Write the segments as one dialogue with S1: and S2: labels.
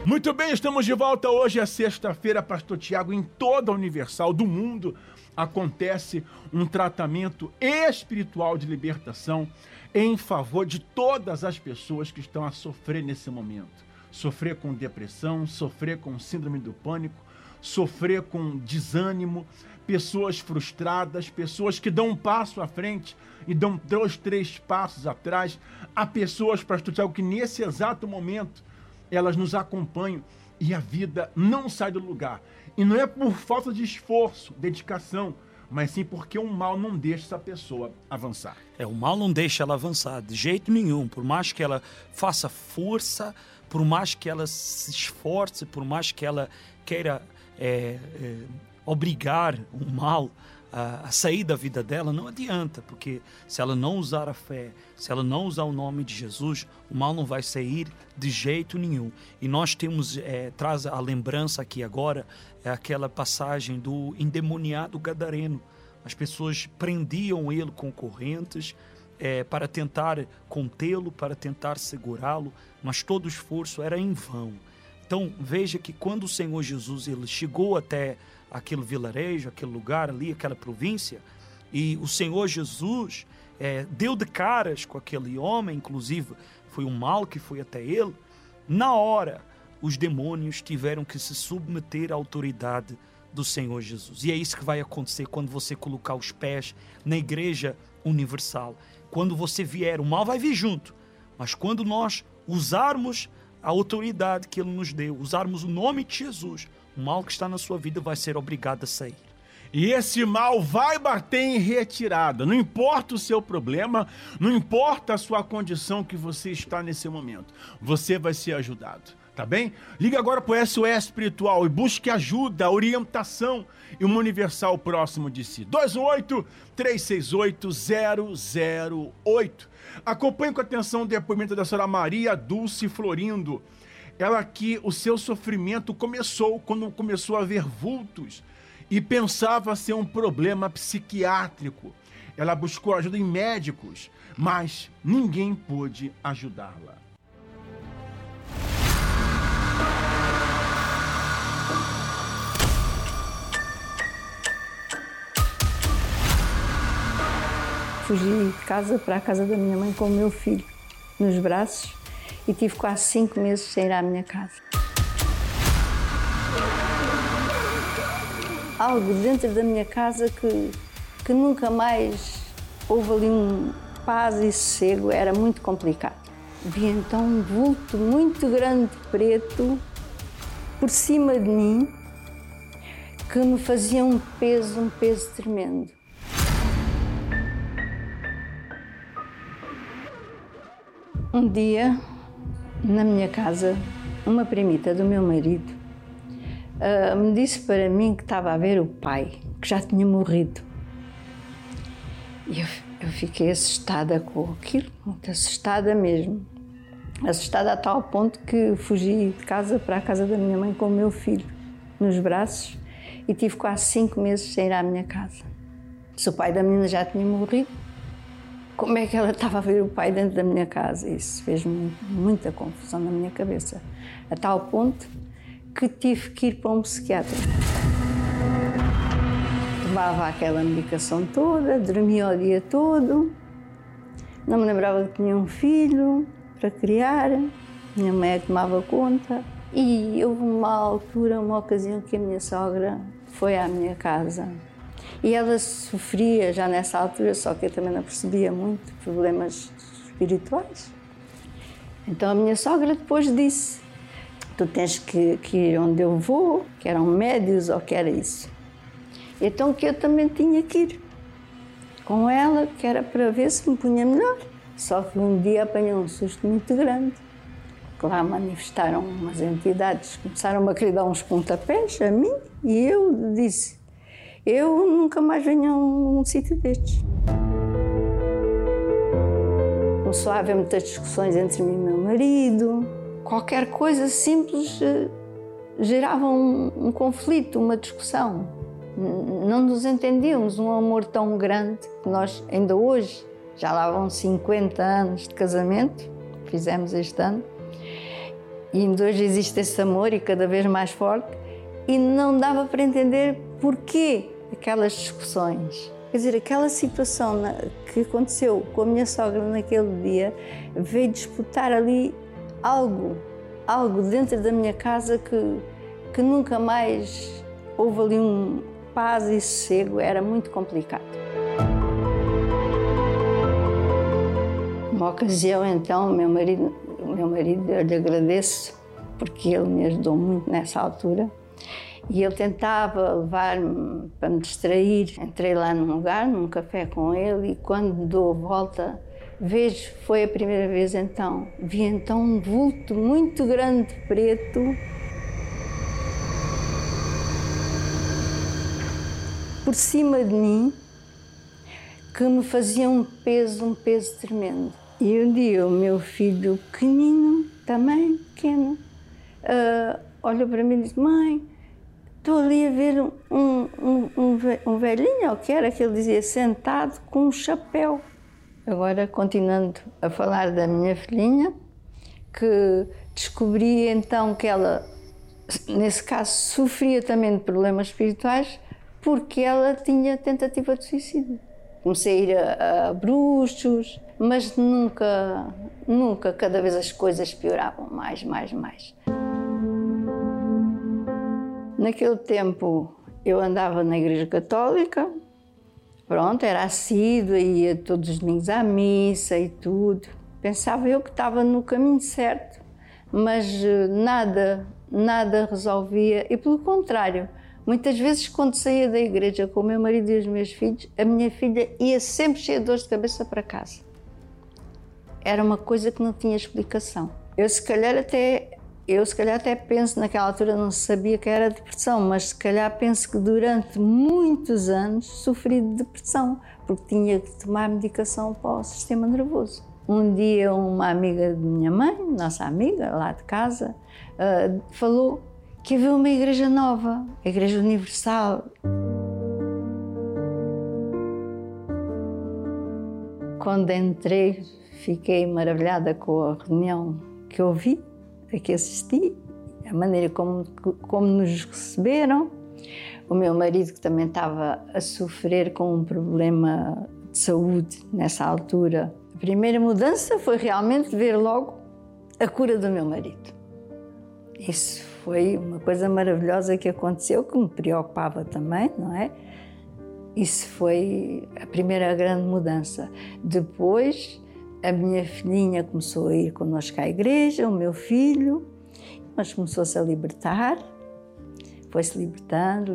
S1: Muito bem, estamos de volta. Hoje é sexta-feira, Pastor Tiago. Em toda a Universal do mundo acontece um tratamento espiritual de libertação em favor de todas as pessoas que estão a sofrer nesse momento. Sofrer com depressão, sofrer com síndrome do pânico, sofrer com desânimo, pessoas frustradas, pessoas que dão um passo à frente e dão 2, 3 passos atrás. Há pessoas, Pastor Tiago, que nesse exato momento elas nos acompanham e a vida não sai do lugar. E não é por falta de esforço, dedicação, mas sim porque o mal não deixa essa pessoa avançar.
S2: O mal não deixa ela avançar de jeito nenhum. Por mais que ela faça força, por mais que ela se esforce, por mais que ela queira obrigar o mal a sair da vida dela, não adianta, porque se ela não usar a fé, se ela não usar o nome de Jesus, o mal não vai sair de jeito nenhum. E nós temos, traz a lembrança aqui agora, aquela passagem do endemoniado gadareno. As pessoas prendiam ele com correntes para tentar contê-lo, para tentar segurá-lo, mas todo o esforço era em vão. Então veja que quando o Senhor Jesus ele chegou até aquele vilarejo, aquele lugar ali, aquela província, e o Senhor Jesus deu de caras com aquele homem, inclusive foi um mal que foi até ele, na hora os demônios tiveram que se submeter à autoridade do Senhor Jesus. E é isso que vai acontecer quando você colocar os pés na igreja universal. Quando você vier, o mal vai vir junto, mas quando nós usarmos a autoridade que ele nos deu, usarmos o nome de Jesus, o mal que está na sua vida vai ser obrigado a sair.
S1: E esse mal vai bater em retirada. Não importa o seu problema, não importa a sua condição que você está nesse momento. Você vai ser ajudado, tá bem? Liga agora para o SOS Espiritual e busque ajuda, orientação e uma universal próximo de si. 218-368-008. Acompanhe com atenção o depoimento da senhora Maria Dulce Florindo. Ela que o seu sofrimento começou quando começou a ver vultos e pensava ser um problema psiquiátrico. Ela buscou ajuda em médicos, mas ninguém pôde ajudá-la.
S3: Fugi de casa para a casa da minha mãe com o meu filho nos braços e tive quase 5 meses sem ir à minha casa. Algo dentro da minha casa que nunca mais houve ali paz e sossego, era muito complicado. Vi então um vulto muito grande, preto, por cima de mim, que me fazia um peso tremendo. Um dia, na minha casa, uma primita do meu marido me disse para mim que estava a ver o pai, que já tinha morrido. E eu fiquei assustada com aquilo, muito assustada mesmo. Assustada a tal ponto que fugi de casa para a casa da minha mãe com o meu filho nos braços e tive quase 5 meses sem ir à minha casa. Se o pai da menina já tinha morrido, como é que ela estava a ver o pai dentro da minha casa? Isso fez muita confusão na minha cabeça, a tal ponto que tive que ir para um psiquiatra. Tomava aquela medicação toda, dormia o dia todo, não me lembrava que tinha um filho para criar, minha mãe tomava conta. E houve uma altura, uma ocasião que a minha sogra foi à minha casa. E ela sofria já nessa altura, só que eu também não percebia muito, problemas espirituais. Então a minha sogra depois disse: tu tens que ir onde eu vou, que eram médios ou que era isso. Então que eu também tinha que ir com ela, que era para ver se me punha melhor. Só que um dia apanhei um susto muito grande. Lá manifestaram umas entidades, começaram a querer dar uns pontapés a mim e eu disse: eu nunca mais venho a um sítio destes. Começou a haver muitas discussões entre mim e meu marido. Qualquer coisa simples gerava um conflito, uma discussão. Não nos entendíamos, um amor tão grande que nós ainda hoje, já lá vão 50 anos de casamento, fizemos este ano, E ainda hoje existe esse amor e cada vez mais forte, e não dava para entender porquê aquelas discussões. Quer dizer, aquela situação que aconteceu com a minha sogra naquele dia veio disputar ali algo dentro da minha casa que nunca mais houve ali paz e sossego, era muito complicado. Numa ocasião, então, o meu marido, eu lhe agradeço, porque ele me ajudou muito nessa altura, e ele tentava levar-me para me distrair. Entrei lá num lugar, num café com ele, e quando dou a volta, foi a primeira vez então, vi então um vulto muito grande, preto, por cima de mim, que me fazia um peso tremendo. E um dia o meu filho pequenino, também pequeno, olhou para mim e disse: mãe, estou ali a ver um velhinho, ou que era, que ele dizia, sentado com um chapéu. Agora, continuando a falar da minha filhinha, que descobri então que ela, nesse caso, sofria também de problemas espirituais, porque ela tinha tentativa de suicídio. Comecei a ir a bruxos, mas nunca, cada vez as coisas pioravam mais. Naquele tempo eu andava na Igreja Católica, pronto, era assídua, ia todos os domingos à missa e tudo. Pensava eu que estava no caminho certo, mas nada resolvia, e pelo contrário, muitas vezes quando saía da igreja com o meu marido e os meus filhos, a minha filha ia sempre cheia de dores de cabeça para casa. Era uma coisa que não tinha explicação. Eu se calhar até penso, naquela altura não sabia que era depressão, mas se calhar penso que durante muitos anos sofri de depressão, porque tinha que tomar medicação para o sistema nervoso. Um dia uma amiga de minha mãe, nossa amiga lá de casa, falou que havia uma igreja nova, a Igreja Universal. Quando entrei, fiquei maravilhada com a reunião que ouvi, a que assisti, a maneira como nos receberam. O meu marido, que também estava a sofrer com um problema de saúde nessa altura. A primeira mudança foi realmente ver logo a cura do meu marido. Isso foi uma coisa maravilhosa que aconteceu, que me preocupava também, não é? Isso foi a primeira grande mudança. Depois, a minha filhinha começou a ir connosco à igreja, o meu filho, mas começou-se a libertar, foi-se libertando.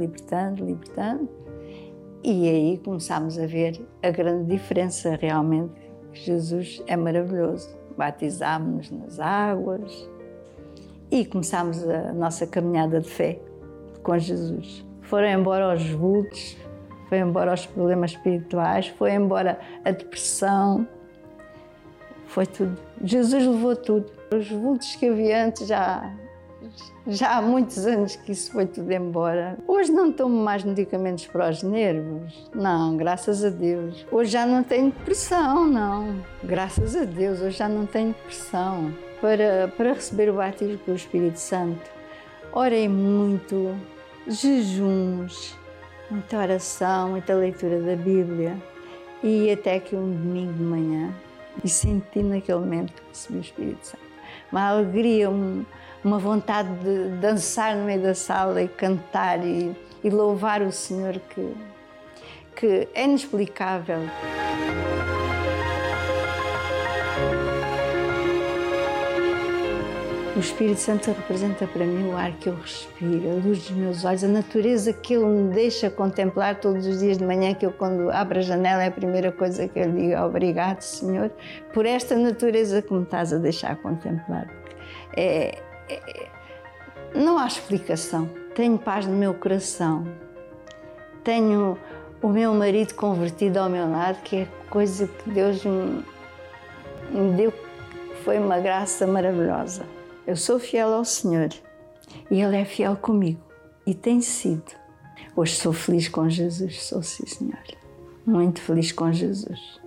S3: E aí começámos a ver a grande diferença, realmente. Jesus é maravilhoso. Batizámos-nos nas águas e começámos a nossa caminhada de fé com Jesus. Foram embora os vultos, foi embora os problemas espirituais, foi embora a depressão, foi tudo. Jesus levou tudo. Os vultos que eu vi antes, já há muitos anos que isso foi tudo embora. Hoje não tomo mais medicamentos para os nervos, não, graças a Deus. Hoje já não tenho depressão, não, graças a Deus, hoje já não tenho depressão. Para receber o batismo pelo Espírito Santo, orei muito, jejuns, muita oração, muita leitura da Bíblia, e até que um domingo de manhã, e senti naquele momento que recebi o Espírito Santo. Uma alegria, uma vontade de dançar no meio da sala e cantar e louvar o Senhor, que é inexplicável. O Espírito Santo representa para mim o ar que eu respiro, a luz dos meus olhos, a natureza que Ele me deixa contemplar todos os dias de manhã, que eu, quando abro a janela, é a primeira coisa que eu digo: obrigado, Senhor, por esta natureza que me estás a deixar contemplar. Não há explicação. Tenho paz no meu coração. Tenho o meu marido convertido ao meu lado, que é coisa que Deus me deu, foi uma graça maravilhosa. Eu sou fiel ao Senhor e Ele é fiel comigo e tem sido. Hoje sou feliz com Jesus, sou, sim, Senhor. Muito feliz com Jesus.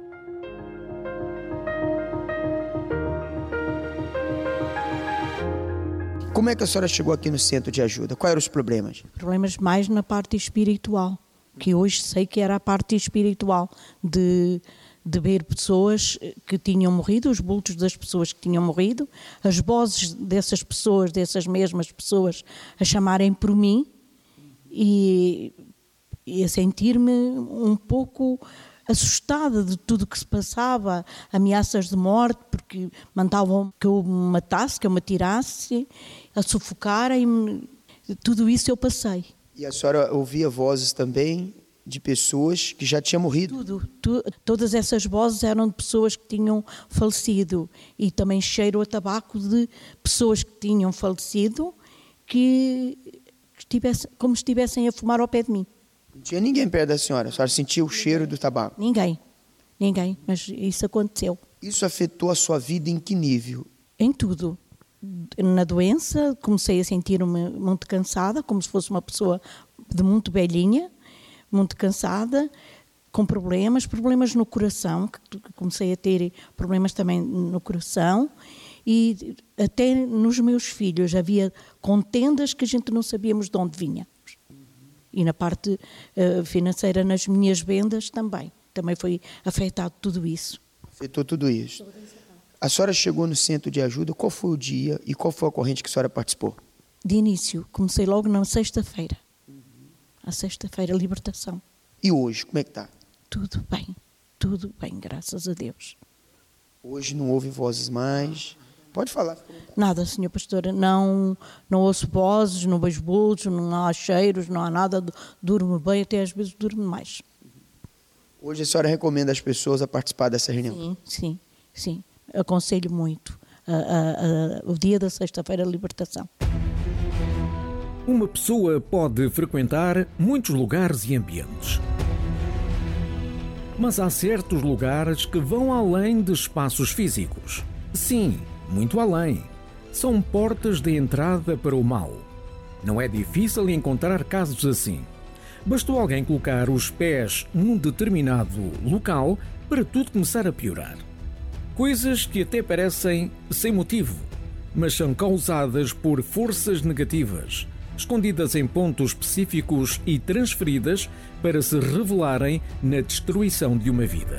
S4: Como é que a senhora chegou aqui no centro de ajuda? Quais eram os problemas?
S5: Problemas mais na parte espiritual, que hoje sei que era a parte espiritual, de ver pessoas que tinham morrido, os bultos das pessoas que tinham morrido, as vozes dessas pessoas, dessas mesmas pessoas, a chamarem por mim e a sentir-me um pouco assustada de tudo o que se passava, ameaças de morte, porque mandavam que eu me matasse, que eu me atirasse, a sufocarem-me, tudo isso eu passei.
S4: E a senhora ouvia vozes também de pessoas que já tinham morrido?
S5: Todas essas vozes eram de pessoas que tinham falecido e também cheiro a tabaco de pessoas que tinham falecido como se estivessem a fumar ao pé de mim.
S4: Não tinha ninguém perto da senhora? A senhora sentia o cheiro do tabaco?
S5: Ninguém, mas isso aconteceu.
S4: Isso afetou a sua vida em que nível?
S5: Em tudo. Na doença, comecei a sentir-me muito cansada, como se fosse uma pessoa de muito velhinha, muito cansada, com problemas no coração, que comecei a ter problemas também no coração, e até nos meus filhos havia contendas que a gente não sabíamos de onde vinha. E na parte financeira, nas minhas vendas também foi afetado tudo isso.
S4: Afetou tudo isso. A senhora chegou no centro de ajuda, qual foi o dia e qual foi a corrente que a senhora participou?
S5: De início, comecei logo na sexta-feira. A sexta-feira, libertação.
S4: E hoje, como é que está?
S5: Tudo bem, graças a Deus.
S4: Hoje não ouve vozes mais? Pode falar.
S5: Nada, senhor pastor, não ouço vozes, não vejo bultos, não há cheiros, não há nada, durmo bem, até às vezes durmo mais.
S4: Hoje a senhora recomenda às pessoas a participar dessa reunião?
S5: Sim, aconselho muito o dia da sexta-feira, a libertação.
S6: Uma pessoa pode frequentar muitos lugares e ambientes. Mas há certos lugares que vão além de espaços físicos. Sim, muito além. São portas de entrada para o mal. Não é difícil encontrar casos assim. Bastou alguém colocar os pés num determinado local para tudo começar a piorar. Coisas que até parecem sem motivo, mas são causadas por forças negativas, escondidas em pontos específicos e transferidas para se revelarem na destruição de uma vida.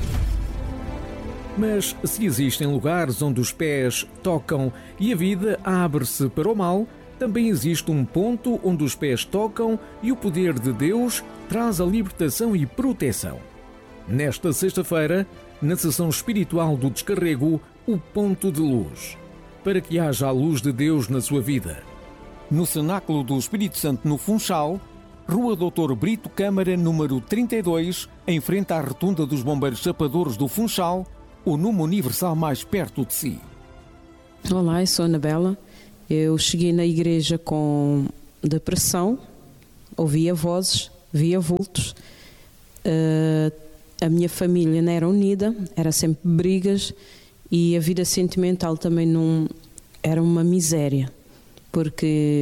S6: Mas se existem lugares onde os pés tocam e a vida abre-se para o mal, também existe um ponto onde os pés tocam e o poder de Deus traz a libertação e proteção. Nesta sexta-feira, na sessão espiritual do descarrego, o ponto de luz, para que haja a luz de Deus na sua vida. No Cenáculo do Espírito Santo, no Funchal, Rua Doutor Brito Câmara, número 32, em frente à Rotunda dos Bombeiros Chapadores do Funchal, o número universal mais perto de si.
S7: Olá, eu sou a Anabela. Eu cheguei na igreja com depressão, ouvia vozes, via vultos. A minha família não era unida, era sempre brigas e a vida sentimental também não era uma miséria, porque